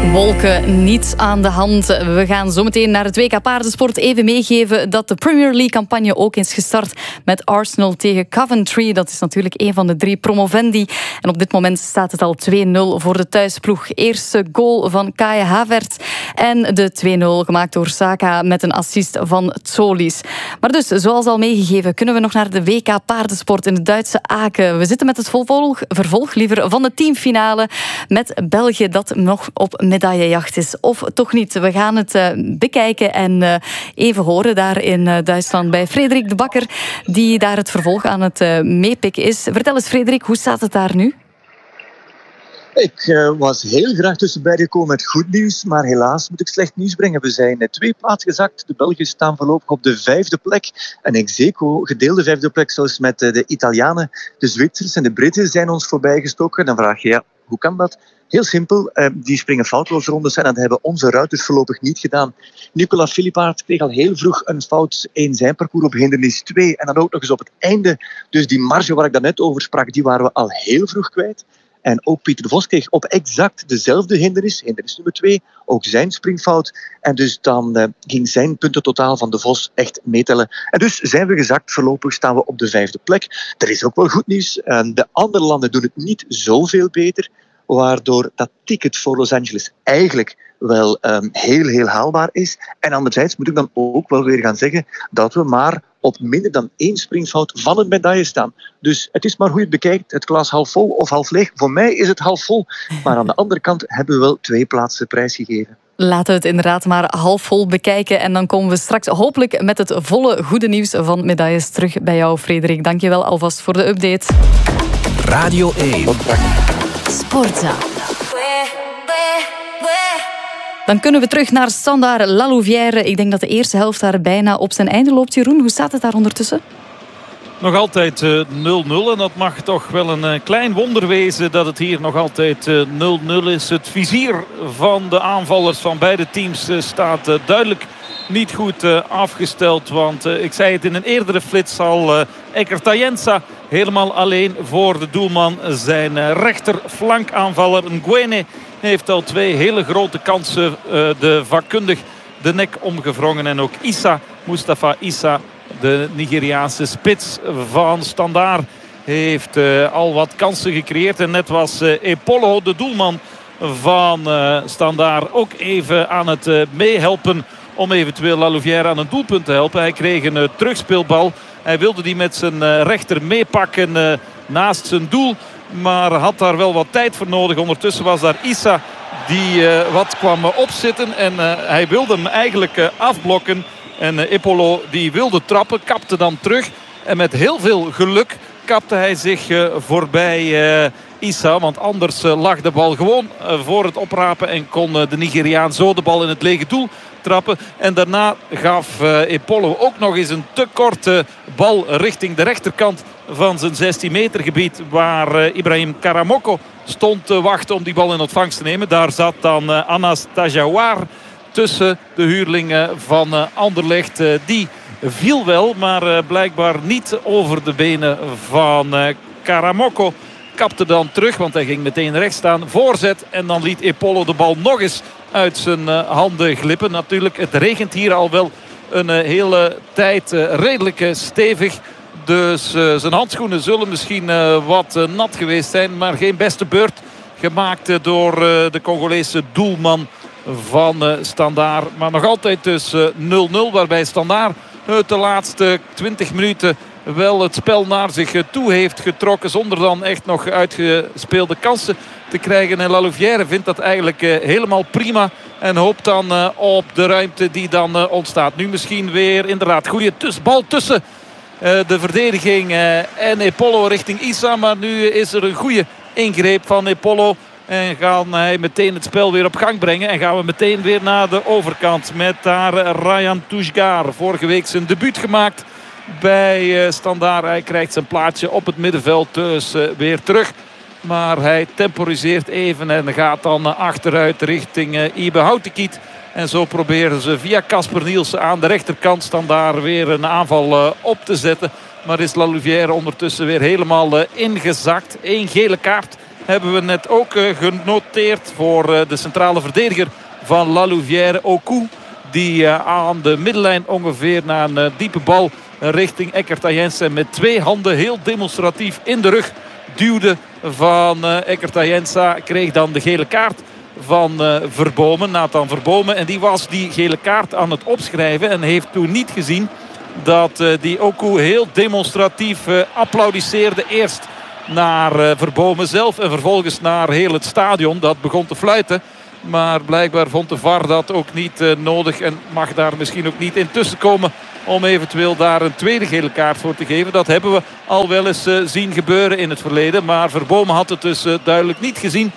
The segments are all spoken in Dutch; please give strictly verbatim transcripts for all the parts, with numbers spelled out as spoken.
Wolken, niets aan de hand. We gaan zometeen naar het W K paardensport. Even meegeven dat de Premier League-campagne ook is gestart met Arsenal tegen Coventry. Dat is natuurlijk een van de drie promovendi. En op dit moment staat het al twee nul voor de thuisploeg. Eerste goal van Kai Havertz en de twee nul gemaakt door Saka met een assist van Tsolis. Maar dus, zoals al meegegeven, kunnen we nog naar de W K paardensport in de Duitse Aken. We zitten met het vervolg, vervolg liever van de teamfinale met België dat nog op medaillejacht is. Of toch niet. We gaan het uh, bekijken en uh, even horen daar in uh, Duitsland bij Frederik de Bakker, die daar het vervolg aan het uh, meepikken is. Vertel eens, Frederik, hoe staat het daar nu? Ik uh, was heel graag tussenbij gekomen met goed nieuws, maar helaas moet ik slecht nieuws brengen. We zijn uh, twee plaatsen gezakt. De Belgen staan voorlopig op de vijfde plek. En ex aequo, gedeelde vijfde plek, zoals met uh, de Italianen, de Zwitsers en de Britten zijn ons voorbijgestoken. Dan vraag je, ja, hoe kan dat? Heel simpel, uh, die springen foutloos rondes en dat hebben onze ruiters voorlopig niet gedaan. Nicolas Philippaert kreeg al heel vroeg een fout in zijn parcours op hindernis twee en dan ook nog eens op het einde. Dus die marge waar ik daarnet over sprak, die waren we al heel vroeg kwijt. En ook Pieter de Vos kreeg op exact dezelfde hindernis, hindernis nummer twee, ook zijn springfout. En dus dan uh, ging zijn puntentotaal van de Vos echt meetellen. En dus zijn we gezakt. Voorlopig staan we op de vijfde plek. Er is ook wel goed nieuws. Uh, de andere landen doen het niet zoveel beter, waardoor dat ticket voor Los Angeles eigenlijk wel um, heel, heel haalbaar is. En anderzijds moet ik dan ook wel weer gaan zeggen dat we maar op minder dan één springfout van een medaille staan. Dus het is maar hoe je het bekijkt, het glas half vol of half leeg. Voor mij is het half vol, maar aan de andere kant hebben we wel twee plaatsen prijsgegeven. Laten we het inderdaad maar half vol bekijken en dan komen we straks hopelijk met het volle goede nieuws van medailles terug bij jou, Frederik. Dank je wel alvast voor de update. Radio één. Sportza. Dan kunnen we terug naar Standaard La Louvière. Ik denk dat de eerste helft daar bijna op zijn einde loopt. Jeroen, hoe staat het daar ondertussen? Nog altijd nul nul en dat mag toch wel een klein wonder wezen dat het hier nog altijd nul nul is. Het vizier van de aanvallers van beide teams staat duidelijk niet goed afgesteld. Want ik zei het in een eerdere flits al, Eker Tayensa helemaal alleen voor de doelman. Zijn rechterflankaanvaller Nguene heeft al twee hele grote kansen de vakkundig de nek omgevrongen. En ook Issa, Mustafa Issa, de Nigeriaanse spits van Standaard, heeft uh, al wat kansen gecreëerd. En net was uh, Epolo, de doelman van uh, Standaard, ook even aan het uh, meehelpen om eventueel La Louvière aan een doelpunt te helpen. Hij kreeg een uh, terugspeelbal. Hij wilde die met zijn uh, rechter meepakken uh, naast zijn doel. Maar had daar wel wat tijd voor nodig. Ondertussen was daar Issa die uh, wat kwam uh, opzitten. En uh, hij wilde hem eigenlijk uh, afblokken. En uh, Epolo die wilde trappen, kapte dan terug. En met heel veel geluk kapte hij zich uh, voorbij uh, Issa. Want anders uh, lag de bal gewoon uh, voor het oprapen. En kon uh, de Nigeriaan zo de bal in het lege doel trappen. En daarna gaf uh, Epolo ook nog eens een te korte bal richting de rechterkant van zijn zestien meter gebied. Waar uh, Ibrahim Karamoko stond te wachten om die bal in ontvangst te nemen. Daar zat dan uh, Anas Tajawar tussen, de huurling van uh, Anderlecht. Uh, die viel wel, maar uh, blijkbaar niet over de benen van uh, Karamoko. Kapte dan terug, want hij ging meteen rechts staan. Voorzet en dan liet Epolo de bal nog eens uit zijn uh, handen glippen. Natuurlijk, het regent hier al wel een uh, hele tijd uh, redelijk uh, stevig. Dus uh, zijn handschoenen zullen misschien uh, wat uh, nat geweest zijn. Maar geen beste beurt gemaakt uh, door uh, de Congolese doelman van uh, Standaard. Maar nog altijd dus uh, nul nul. Waarbij Standaard uh, de laatste twintig minuten wel het spel naar zich uh, toe heeft getrokken. Zonder dan echt nog uitgespeelde kansen te krijgen. En La Louvière vindt dat eigenlijk uh, helemaal prima. En hoopt dan uh, op de ruimte die dan uh, ontstaat. Nu misschien weer inderdaad goede tuss- bal tussen uh, de verdediging uh, en Epolo richting Issa. Maar nu is er een goede ingreep van Epolo. En gaan hij meteen het spel weer op gang brengen. En gaan we meteen weer naar de overkant. Met daar Ryan Toujgar. Vorige week zijn debuut gemaakt bij Standaard. Hij krijgt zijn plaatsje op het middenveld dus weer terug. Maar hij temporiseert even en gaat dan achteruit richting Ibe Houtekiet. En zo proberen ze via Casper Nielsen aan de rechterkant Standaard weer een aanval op te zetten. Maar is La Louvière ondertussen weer helemaal ingezakt. Eén gele kaart hebben we net ook uh, genoteerd voor uh, de centrale verdediger van La Louvière, Oku. Die uh, aan de middenlijn ongeveer na een uh, diepe bal richting Eckert Ayensa met twee handen heel demonstratief in de rug duwde van uh, Eckert Ayensa. Kreeg dan de gele kaart van uh, Verbomen, Nathan Verbomen. En die was die gele kaart aan het opschrijven en heeft toen niet gezien dat uh, die Oku heel demonstratief uh, applaudisseerde. Eerst naar uh, Verbomen zelf en vervolgens naar heel het stadion. Dat begon te fluiten. Maar blijkbaar vond de V A R dat ook niet uh, nodig en mag daar misschien ook niet in tussenkomen om eventueel daar een tweede gele kaart voor te geven. Dat hebben we al wel eens uh, zien gebeuren in het verleden. Maar Verbomen had het dus uh, duidelijk niet gezien.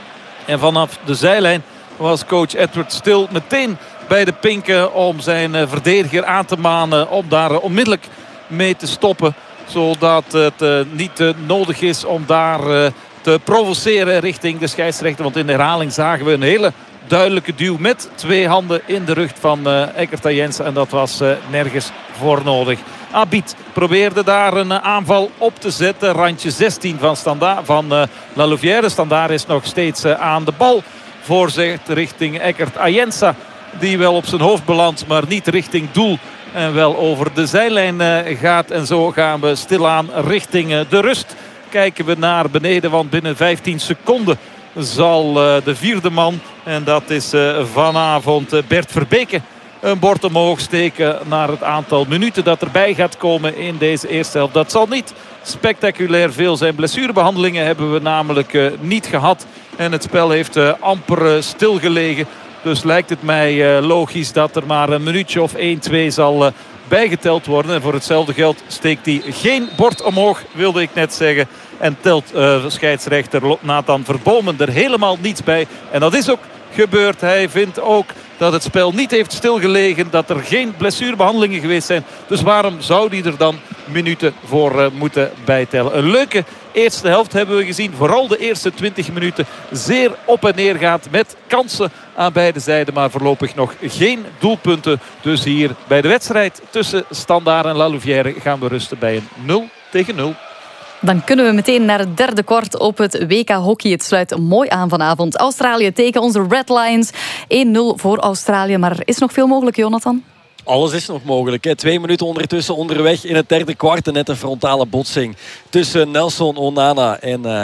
En vanaf de zijlijn was coach Edward Still meteen bij de pinken om zijn uh, verdediger aan te manen om daar uh, onmiddellijk mee te stoppen. Zodat het uh, niet uh, nodig is om daar uh, te provoceren richting de scheidsrechter. Want in de herhaling zagen we een hele duidelijke duw met twee handen in de rug van uh, Eckert Ayensa. En dat was uh, nergens voor nodig. Abid probeerde daar een uh, aanval op te zetten. Randje zestien van, Standaard, van uh, La Louvière. Standaard is nog steeds uh, aan de bal. Voorzet richting Eckert Ayensa. Die wel op zijn hoofd belandt, maar niet richting doel. En wel over de zijlijn uh, gaat. En zo gaan we stilaan richting uh, de rust. Kijken we naar beneden, want binnen vijftien seconden zal uh, de vierde man, en dat is uh, vanavond uh, Bert Verbeke, een bord omhoog steken naar het aantal minuten dat erbij gaat komen in deze eerste helft. Dat zal niet spectaculair veel zijn. Blessurebehandelingen hebben we namelijk uh, niet gehad. En het spel heeft uh, amper uh, stilgelegen. Dus lijkt het mij uh, logisch dat er maar een minuutje of één, twee zal uh, bijgeteld worden. En voor hetzelfde geld steekt hij geen bord omhoog, wilde ik net zeggen. En telt uh, scheidsrechter Nathan Verbomen er helemaal niets bij. En dat is ook gebeurd. Hij vindt ook dat het spel niet heeft stilgelegen. Dat er geen blessurebehandelingen geweest zijn. Dus waarom zou hij er dan minuten voor uh, moeten bijtellen? Een leuke eerste helft hebben we gezien. Vooral de eerste twintig minuten zeer op en neer gaat. Met kansen aan beide zijden. Maar voorlopig nog geen doelpunten. Dus hier bij de wedstrijd tussen Standaard en La Louvière gaan we rusten bij een nul tegen nul. Dan kunnen we meteen naar het derde kwart op het W K hockey. Het sluit mooi aan vanavond. Australië tegen onze Red Lions. één nul voor Australië. Maar er is nog veel mogelijk, Jonathan. Alles is nog mogelijk. Hè. Twee minuten ondertussen onderweg in het derde kwart. En net een frontale botsing tussen Nelson Onana en, uh,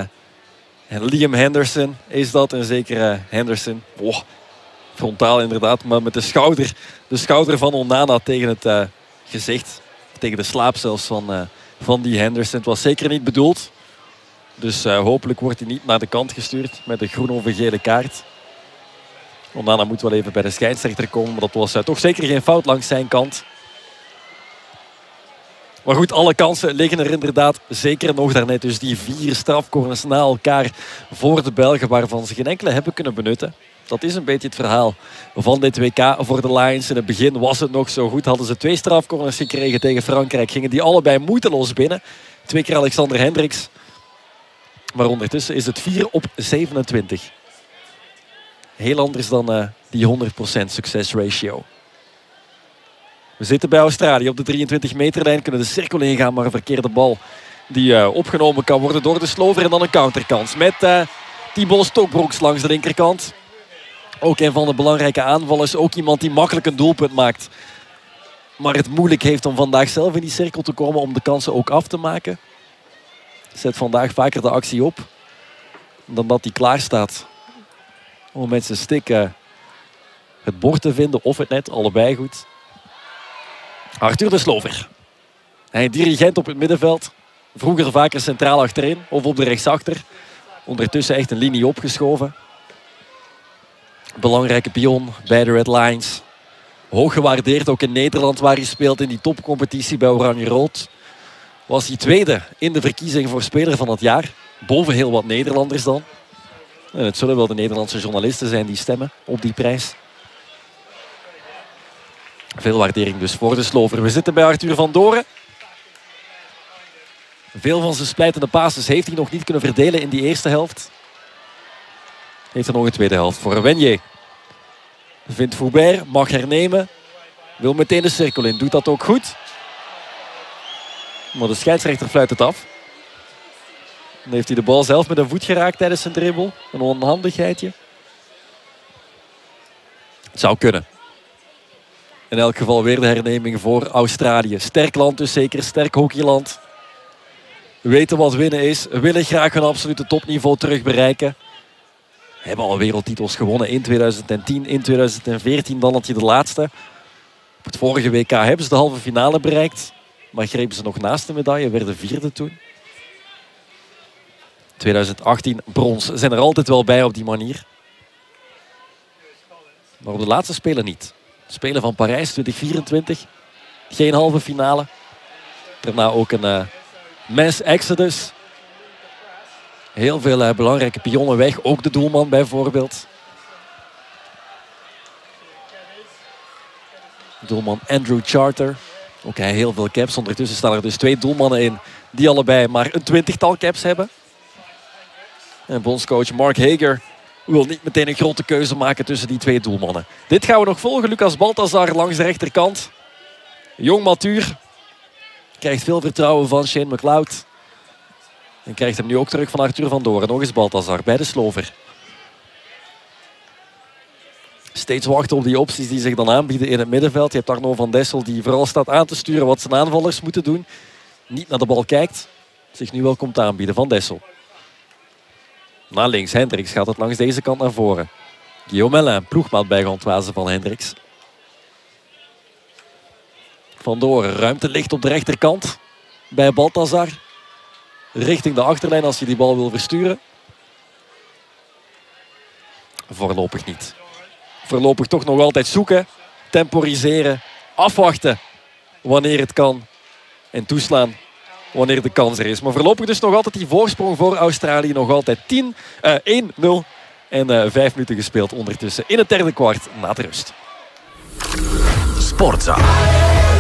en Liam Henderson. Is dat en zeker uh, Henderson. Oh, frontaal inderdaad. Maar met de schouder, de schouder van Onana tegen het uh, gezicht. Tegen de slaap zelfs van... Uh, van die Henderson. Het was zeker niet bedoeld. Dus uh, hopelijk wordt hij niet naar de kant gestuurd met een groene of een gele kaart. Onana moet wel even bij de scheidsrechter komen. Maar dat was uh, toch zeker geen fout langs zijn kant. Maar goed, alle kansen liggen er inderdaad zeker nog daarnet. Dus die vier strafcorners na elkaar voor de Belgen, waarvan ze geen enkele hebben kunnen benutten. Dat is een beetje het verhaal van dit W K voor de Lions. In het begin was het nog zo goed. Hadden ze twee strafcorners gekregen tegen Frankrijk. Gingen die allebei moeiteloos binnen. Twee keer Alexander Hendricks. Maar ondertussen is het vier op zevenentwintig. Heel anders dan uh, die honderd procent succesratio. We zitten bij Australië op de drieëntwintig meterlijn. Kunnen de cirkel ingaan, maar een verkeerde bal die uh, opgenomen kan worden door de Slover. En dan een counterkans met uh, Thibaut Stokbroeks langs de linkerkant. Ook een van de belangrijke aanvallers. Ook iemand die makkelijk een doelpunt maakt. Maar het moeilijk heeft om vandaag zelf in die cirkel te komen. Om de kansen ook af te maken. Zet vandaag vaker de actie op. Dan dat hij klaar staat. Om met zijn stick uh, het bord te vinden. Of het net. Allebei goed. Arthur de Slover. Hij dirigent op het middenveld. Vroeger vaker centraal achterin. Of op de rechtsachter. Ondertussen echt een linie opgeschoven. Belangrijke pion bij de Red Lions. Hoog gewaardeerd ook in Nederland, waar hij speelt in die topcompetitie bij Oranje-Rood. Was hij tweede in de verkiezing voor speler van het jaar. Boven heel wat Nederlanders dan. En het zullen wel de Nederlandse journalisten zijn die stemmen op die prijs. Veel waardering dus voor de Slover. We zitten bij Arthur van Doren. Veel van zijn splijtende passes heeft hij nog niet kunnen verdelen in die eerste helft. Heeft er nog een tweede helft voor Wenje. Vindt Foubert, mag hernemen. Wil meteen de cirkel in, doet dat ook goed. Maar de scheidsrechter fluit het af. Dan heeft hij de bal zelf met een voet geraakt tijdens zijn dribbel. Een onhandigheidje. Het zou kunnen. In elk geval weer de herneming voor Australië. Sterk land dus zeker, sterk hockeyland. Weten wat winnen is. Willen graag hun absolute topniveau terug bereiken. Hebben al wereldtitels gewonnen in tweeduizend tien, in tweeduizend veertien. Dan had je de laatste. Op het vorige W K hebben ze de halve finale bereikt. Maar grepen ze nog naast de medaille, werden vierde toen. tweeduizend achttien brons zijn er altijd wel bij op die manier. Maar op de laatste Spelen niet. Spelen van Parijs twintig vierentwintig. Geen halve finale. Daarna ook een uh, mass exodus. Heel veel uh, belangrijke pionnen weg. Ook de doelman bijvoorbeeld. Doelman Andrew Charter. Ook hij heel veel caps. Ondertussen staan er dus twee doelmannen in die allebei maar een twintigtal caps hebben. En bondscoach Mark Hager wil niet meteen een grote keuze maken tussen die twee doelmannen. Dit gaan we nog volgen. Lucas Balthazar langs de rechterkant. Jong matuur. Krijgt veel vertrouwen van Shane McLeod. En krijgt hem nu ook terug van Arthur van Doren. Nog eens Balthazar bij de Slover. Steeds wachten op die opties die zich dan aanbieden in het middenveld. Je hebt Arno van Dessel die vooral staat aan te sturen wat zijn aanvallers moeten doen. Niet naar de bal kijkt. Zich nu wel komt aanbieden. Van Dessel. Naar links. Hendricks gaat het langs deze kant naar voren. Guillaume Mellin, ploegmaat bij Gantoise van Hendricks. Van Doren, ruimte ligt op de rechterkant. Bij Balthazar. Richting de achterlijn als je die bal wil versturen. Voorlopig niet. Voorlopig toch nog altijd zoeken. Temporiseren. Afwachten. Wanneer het kan. En toeslaan. Wanneer de kans er is. Maar voorlopig dus nog altijd die voorsprong voor Australië. Nog altijd tien, uh, één nul. En uh, vijf minuten gespeeld ondertussen in het derde kwart na de rust. Sportza.